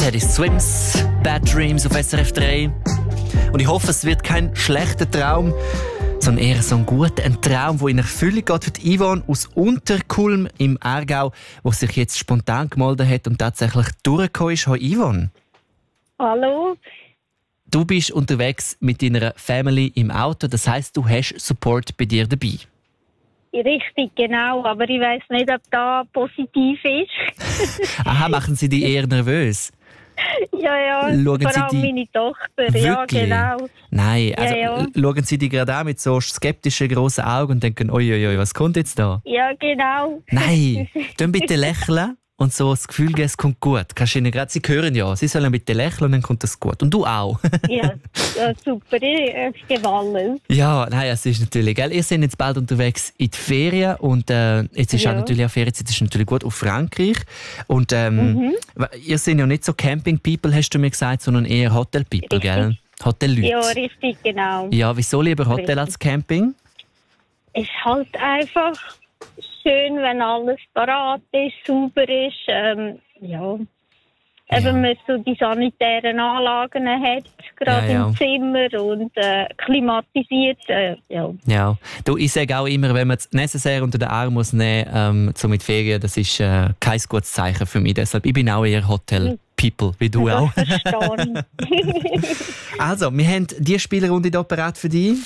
Teddy Swims, Bad Dreams auf SRF 3. Und ich hoffe, es wird kein schlechter Traum, sondern eher so ein Traum, der in Erfüllung geht für die Yvonne aus Unterkulm im Aargau, der sich jetzt spontan gemeldet hat und tatsächlich durchgekommen ist. Hallo Yvonne. Hallo. Du bist unterwegs mit deiner Family im Auto, das heisst, du hast Support bei dir dabei. Richtig, genau, aber ich weiss nicht, ob das positiv ist. Aha, machen sie dich eher nervös? Ja, schauen vor Sie allem meine Tochter. Wirklich? Ja, genau. Nein, also Ja. schauen sie dich gerade an mit so skeptischen grossen Augen und denken, oi, was kommt jetzt da? Ja, genau. Nein, dann bitte lächeln und so das Gefühl geben, es kommt gut. Kannst du ihnen gerade, sie hören ja, sie sollen bitte lächeln und dann kommt das gut. Und du auch. Ja, super, ich gebe alles. Ja, nein, es ist natürlich, gell? Ihr seid jetzt bald unterwegs in die Ferien und jetzt ist auch natürlich auch Ferienzeit, ist natürlich gut auf Frankreich. Und ihr seid ja nicht so Camping-People, hast du mir gesagt, sondern eher Hotel-People, gell? Hotel-Leute. Ja, richtig, genau. Ja, wieso lieber Hotel Richtig. als Camping? Es ist halt einfach schön, wenn alles parat ist, sauber ist. Eben man so die sanitären Anlagen hat, gerade Ja. im Zimmer und klimatisiert. Ja. Du, ich sage auch immer, wenn man das Necessaire unter den Arm muss nehmen, so mit Ferien, das ist kein gutes Zeichen für mich. Deshalb, ich bin auch eher Hotel-People, wie du auch. Verstehen. Also, wir haben die Spielrunde hier parat für dich.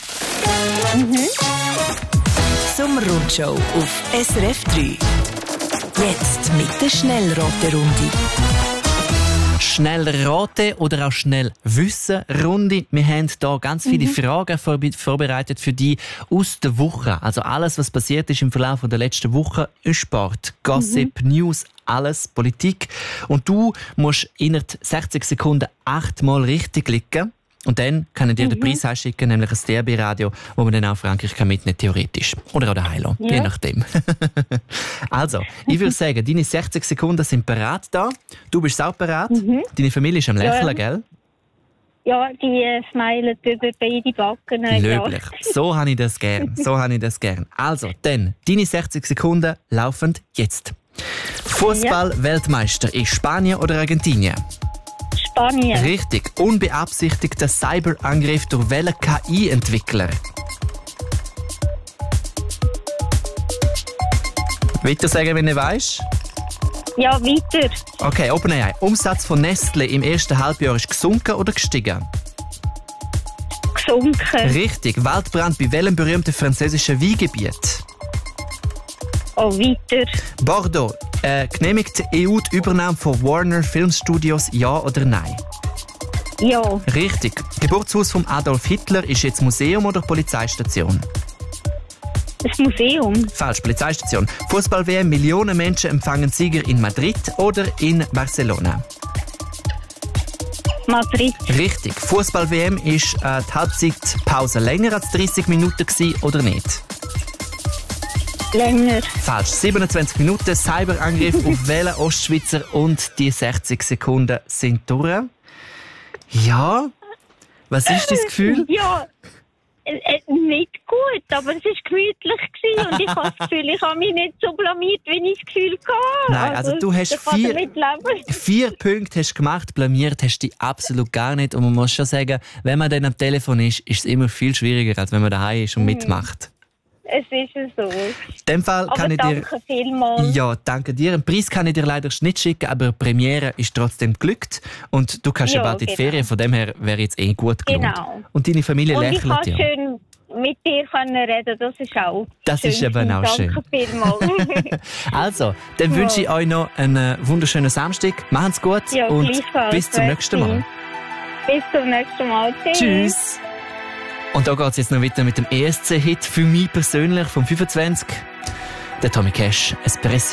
Sommerrundschau auf SRF 3. Jetzt mit der Schnellraterunde. Schnell raten oder auch schnell wissen Runde. Wir haben hier ganz viele Fragen vorbereitet für dich aus der Woche. Also alles, was passiert ist im Verlauf der letzten Woche. Sport, Gossip, News, alles, Politik. Und du musst innerhalb 60 Sekunden 8-mal richtig klicken. Und dann kann ich dir den Preis heimschicken, nämlich ein DRB-Radio, wo man dann auch Frankreich mitnehmen kann, theoretisch. Oder auch daheim, je nachdem. Also, ich würde sagen, deine 60 Sekunden sind bereit da. Du bist auch bereit. Deine Familie ist am Lächeln, gell? Ja, die smilen über beide Backen. Löblich. So habe ich das gern. Also, dann, deine 60 Sekunden laufen jetzt. Fußball-Weltmeister ist Spanien oder Argentinien? Spanien. Richtig. Unbeabsichtigter Cyberangriff durch welchen KI-Entwickler? Weiter sagen, wenn du weißt. Ja, weiter. Okay, OpenAI. Umsatz von Nestle im ersten Halbjahr ist gesunken oder gestiegen? Gesunken. Richtig. Waldbrand bei welchem berühmten französischen Weingebiet? Oh, weiter. Bordeaux. Genehmigt die EU die Übernahme von Warner Filmstudios, ja oder nein? Ja, Richtig. Geburtshaus von Adolf Hitler ist jetzt Museum oder Polizeistation? das Museum. Falsch, Polizeistation. Fußball-WM, Millionen Menschen empfangen Sieger in Madrid oder in Barcelona? Madrid. Richtig. Fußball-WM ist die Halbzeitpause länger als 30 Minuten gewesen, oder nicht? Länger. Falsch. 27 Minuten. Cyberangriff auf welchen Ostschweizer und die 60 Sekunden sind durch. Ja. Was ist dein Gefühl? Ja, nicht gut, aber es war gemütlich gewesen und ich habe das Gefühl, ich habe mich nicht so blamiert, wie ich das Gefühl hatte. Nein, also du hast ich kann damit leben. 4 Punkte hast gemacht, blamiert hast du dich absolut gar nicht. Und man muss schon sagen, wenn man dann am Telefon ist, ist es immer viel schwieriger, als wenn man daheim ist und mitmacht. Es ist so. In dem Fall Aber kann ich dir... danke vielmals. Ja, danke dir. Einen Preis kann ich dir leider nicht schicken, aber die Premiere ist trotzdem glückt. Und du kannst ja bald in die Ferien, von dem her wäre jetzt gut gelohnt. Genau. Und deine Familie Und ich lächelt kann ja. schön mit dir reden, das ist auch Das schön. ist eben auch schön. Danke vielmals. Also, dann wünsche ich euch noch einen wunderschönen Samstag. Machen's gut Ja, und gleichfalls. bis zum nächsten Mal. Bis zum nächsten Mal. Tschüss. Und da geht es jetzt noch weiter mit dem ESC-Hit für mich persönlich vom 25. Der Tommy Cash, Espresso.